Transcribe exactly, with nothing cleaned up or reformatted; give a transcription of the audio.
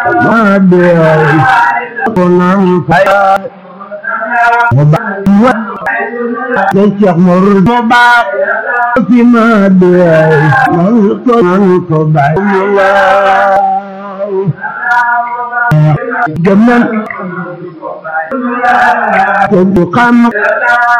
ma deey ko nam fay mo ba wa de Cheikh Mor mo ba fi ma deey man ko man ko bay la gëmën ko du xam